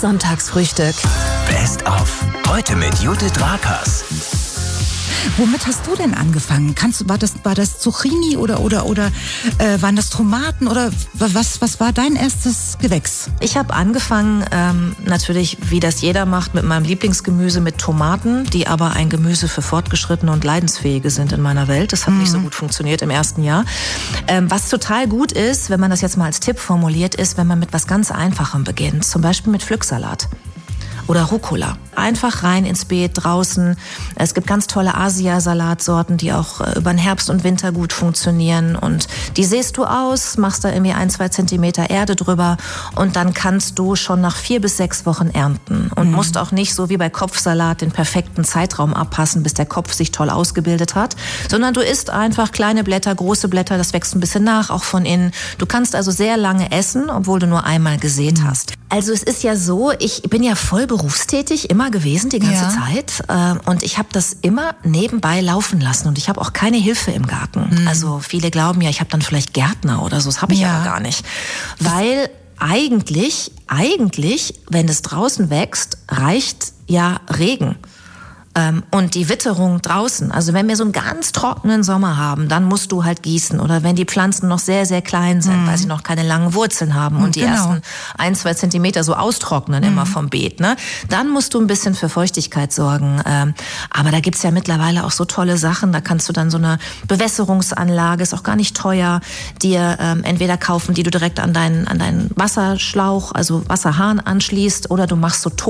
Sonntagsfrühstück. Best of. Heute mit Judith Rakers. Womit hast du denn angefangen? War das Zucchini oder waren das Tomaten oder was war dein erstes Gewächs? Ich habe angefangen, natürlich, wie das jeder macht, mit meinem Lieblingsgemüse, mit Tomaten, die aber ein Gemüse für Fortgeschrittene und Leidensfähige sind in meiner Welt. Das hat nicht so gut funktioniert im ersten Jahr. Was total gut ist, wenn man das jetzt mal als Tipp formuliert, ist, wenn man mit was ganz Einfachem beginnt. Zum Beispiel mit Pflücksalat. Oder Rucola. Einfach rein ins Beet, draußen. Es gibt ganz tolle Asia-Salatsorten, die auch über den Herbst und Winter gut funktionieren. Und die säst du aus, machst da irgendwie 1-2 Zentimeter Erde drüber und dann kannst du schon nach 4 bis 6 Wochen ernten. Und musst auch nicht so wie bei Kopfsalat den perfekten Zeitraum abpassen, bis der Kopf sich toll ausgebildet hat. Sondern du isst einfach kleine Blätter, große Blätter, das wächst ein bisschen nach, auch von innen. Du kannst also sehr lange essen, obwohl du nur einmal gesät hast. Also es ist ja so, ich bin ja voll berufstätig, immer gewesen, die ganze Zeit. Und ich habe das immer nebenbei laufen lassen. Und ich habe auch keine Hilfe im Garten. Also viele glauben ja, ich habe dann vielleicht Gärtner oder so. Das habe ich aber gar nicht. Weil eigentlich, wenn es draußen wächst, reicht ja Regen. Und die Witterung draußen. Also wenn wir so einen ganz trockenen Sommer haben, dann musst du halt gießen. Oder wenn die Pflanzen noch sehr, sehr klein sind, weil sie noch keine langen Wurzeln haben und die ersten 1-2 Zentimeter so austrocknen immer vom Beet, ne? Dann musst du ein bisschen für Feuchtigkeit sorgen. Aber da gibt's ja mittlerweile auch so tolle Sachen. Da kannst du dann so eine Bewässerungsanlage, ist auch gar nicht teuer, dir entweder kaufen, die du direkt an deinen Wasserschlauch, also Wasserhahn anschließt, oder du machst so